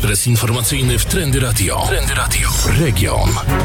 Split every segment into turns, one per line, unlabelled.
adres informacyjny w Trendy Radio. Trendy Radio. Region.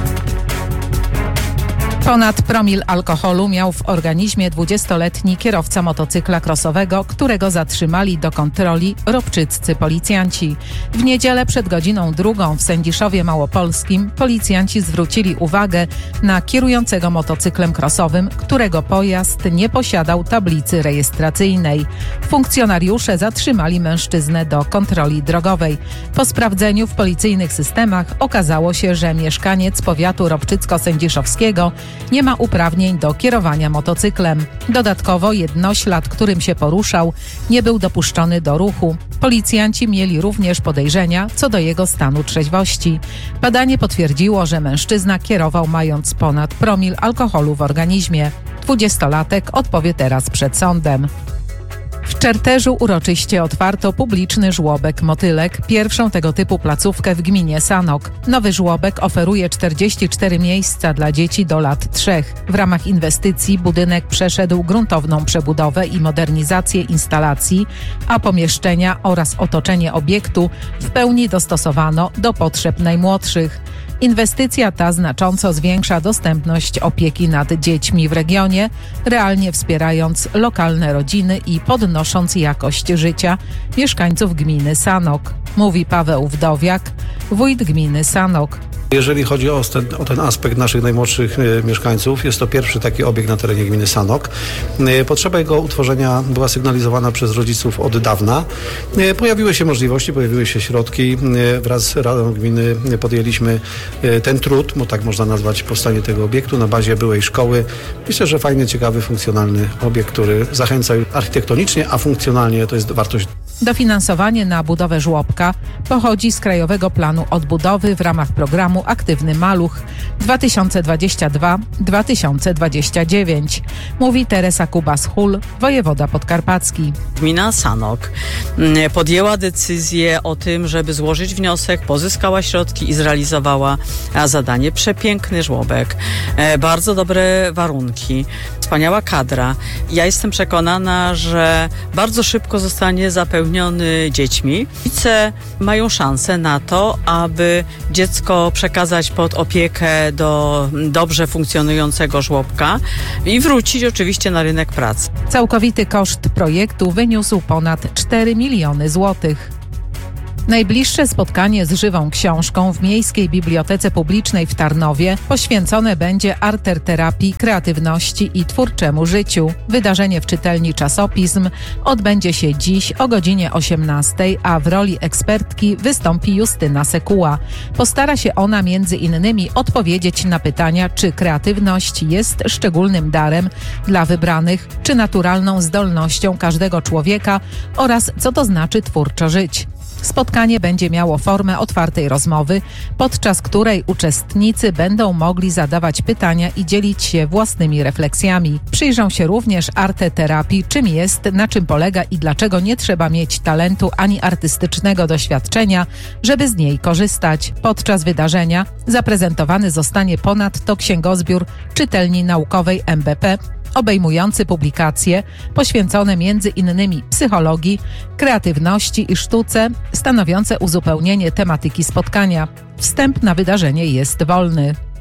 Ponad promil alkoholu miał w organizmie 20-letni kierowca motocykla crossowego, którego zatrzymali do kontroli ropczyccy policjanci. W niedzielę przed godziną 2 w Sędziszowie Małopolskim policjanci zwrócili uwagę na kierującego motocyklem crossowym, którego pojazd nie posiadał tablicy rejestracyjnej. Funkcjonariusze zatrzymali mężczyznę do kontroli drogowej. Po sprawdzeniu w policyjnych systemach okazało się, że mieszkaniec powiatu ropczycko-sędziszowskiego nie ma uprawnień do kierowania motocyklem. Dodatkowo jednoślad, którym się poruszał, nie był dopuszczony do ruchu. Policjanci mieli również podejrzenia co do jego stanu trzeźwości. Badanie potwierdziło, że mężczyzna kierował mając ponad promil alkoholu w organizmie. 20-latek odpowie teraz przed sądem. W Czerterzu uroczyście otwarto publiczny żłobek Motylek, pierwszą tego typu placówkę w gminie Sanok. Nowy żłobek oferuje 44 miejsca dla dzieci do lat 3. W ramach inwestycji budynek przeszedł gruntowną przebudowę i modernizację instalacji, a pomieszczenia oraz otoczenie obiektu w pełni dostosowano do potrzeb najmłodszych. Inwestycja ta znacząco zwiększa dostępność opieki nad dziećmi w regionie, realnie wspierając lokalne rodziny i podnosząc jakość życia mieszkańców gminy Sanok, mówi Paweł Wdowiak, wójt gminy Sanok.
Jeżeli chodzi o ten aspekt naszych najmłodszych mieszkańców, jest to pierwszy taki obiekt na terenie gminy Sanok. Potrzeba jego utworzenia była sygnalizowana przez rodziców od dawna. Pojawiły się możliwości, pojawiły się środki. Wraz z Radą Gminy podjęliśmy ten trud, bo tak można nazwać powstanie tego obiektu na bazie byłej szkoły. Myślę, że fajny, ciekawy, funkcjonalny obiekt, który zachęca architektonicznie, a funkcjonalnie to jest wartość.
Dofinansowanie na budowę żłobka pochodzi z Krajowego Planu Odbudowy w ramach programu Aktywny Maluch 2022-2029, mówi Teresa Kubas-Hul, wojewoda podkarpacki.
Gmina Sanok podjęła decyzję o tym, żeby złożyć wniosek, pozyskała środki i zrealizowała zadanie. Przepiękny żłobek, bardzo dobre warunki, wspaniała kadra. Ja jestem przekonana, że bardzo szybko zostanie zapełniony dziećmi. Rodzice mają szansę na to, aby dziecko przekazać pod opiekę do dobrze funkcjonującego żłobka i wrócić oczywiście na rynek pracy.
Całkowity koszt projektu wyniósł ponad 4 miliony złotych. Najbliższe spotkanie z żywą książką w Miejskiej Bibliotece Publicznej w Tarnowie poświęcone będzie arterterapii, kreatywności i twórczemu życiu. Wydarzenie w czytelni Czasopism odbędzie się dziś o godzinie 18, a w roli ekspertki wystąpi Justyna Sekuła. Postara się ona między innymi odpowiedzieć na pytania, czy kreatywność jest szczególnym darem dla wybranych, czy naturalną zdolnością każdego człowieka oraz co to znaczy twórczo żyć. Spotkanie będzie miało formę otwartej rozmowy, podczas której uczestnicy będą mogli zadawać pytania i dzielić się własnymi refleksjami. Przyjrzą się również arteterapii, czym jest, na czym polega i dlaczego nie trzeba mieć talentu ani artystycznego doświadczenia, żeby z niej korzystać. Podczas wydarzenia zaprezentowany zostanie ponadto księgozbiór czytelni naukowej MBP, obejmujący publikacje poświęcone m.in. psychologii, kreatywności i sztuce, stanowiące uzupełnienie tematyki spotkania. Wstęp na wydarzenie jest wolny.